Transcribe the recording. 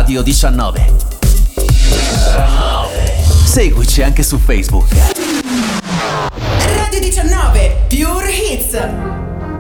Radio 19. Seguici anche su Facebook. Radio 19 Pure Hits.